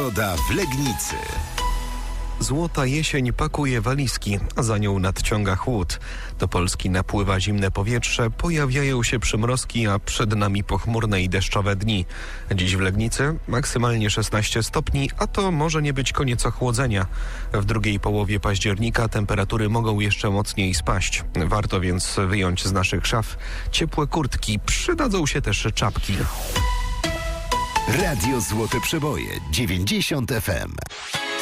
Pogoda w Legnicy. Złota jesień pakuje walizki, a za nią nadciąga chłód. Do Polski napływa zimne powietrze, pojawiają się przymrozki, a przed nami pochmurne i deszczowe dni. Dziś w Legnicy maksymalnie 16 stopni, a to może nie być koniec ochłodzenia. W drugiej połowie października temperatury mogą jeszcze mocniej spaść. Warto więc wyjąć z naszych szaf ciepłe kurtki. Przydadzą się też czapki. Radio Złote Przeboje 90 FM.